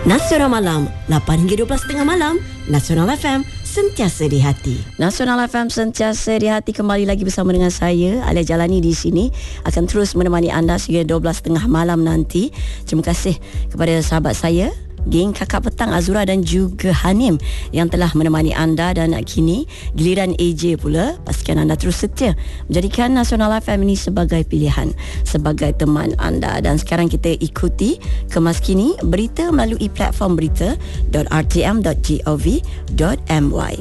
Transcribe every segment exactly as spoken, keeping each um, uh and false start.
Nasional Malam, lapan hingga dua belas tiga puluh malam. Nasional F M, sentiasa di hati. Nasional F M, sentiasa di hati. Kembali lagi bersama dengan saya, Alia Jalani di sini. Akan terus menemani anda sehingga dua belas tiga puluh malam nanti. Terima kasih kepada sahabat saya, geng Kakak Petang Azura dan juga Hanim yang telah menemani anda. Dan kini giliran A J pula. Pastikan anda terus setia menjadikan Nasional F M ini sebagai pilihan, sebagai teman anda. Dan sekarang kita ikuti kemas kini berita melalui platform berita dot r t m dot gov dot m y.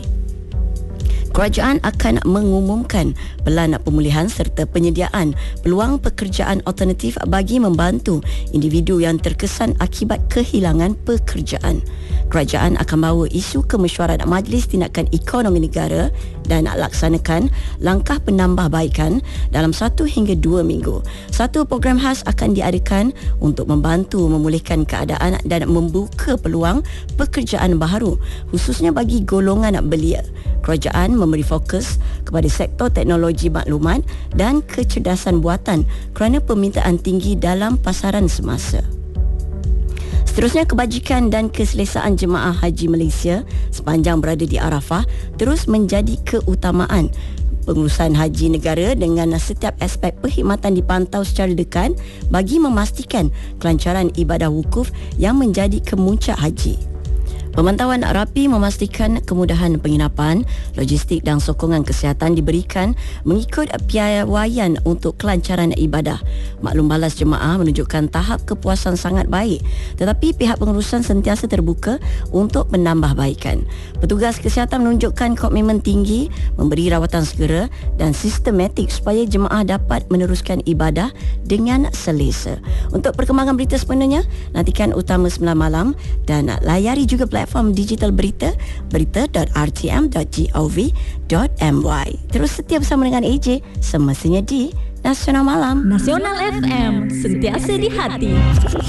Kerajaan akan mengumumkan pelan pemulihan serta penyediaan peluang pekerjaan alternatif bagi membantu individu yang terkesan akibat kehilangan pekerjaan. Kerajaan akan bawa isu kemesyuarat Majlis Tindakan Ekonomi Negara dan laksanakan langkah penambahbaikan dalam satu hingga dua minggu. Satu program khas akan diadakan untuk membantu memulihkan keadaan dan membuka peluang pekerjaan baru, khususnya bagi golongan belia. Kerajaan memberi fokus kepada sektor teknologi maklumat dan kecerdasan buatan kerana permintaan tinggi dalam pasaran semasa. Seterusnya, kebajikan dan keselesaan jemaah haji Malaysia sepanjang berada di Arafah terus menjadi keutamaan. Pengurusan haji negara dengan setiap aspek perkhidmatan dipantau secara dekat bagi memastikan kelancaran ibadah wukuf yang menjadi kemuncak haji. Pemantauan rapi memastikan kemudahan penginapan, logistik dan sokongan kesihatan diberikan mengikut piawaian untuk kelancaran ibadah. Maklum balas jemaah menunjukkan tahap kepuasan sangat baik, tetapi pihak pengurusan sentiasa terbuka untuk menambahbaikan. Petugas kesihatan menunjukkan komitmen tinggi memberi rawatan segera dan sistematik supaya jemaah dapat meneruskan ibadah dengan selesa. Untuk perkembangan berita sepenuhnya, nantikan Utama sembilan malam dan layari juga platform digital berita berita dot r t m dot gov dot m y. Terus setia bersama dengan A J semestinya di Nasional Malam. Nasional F M, sentiasa di hati.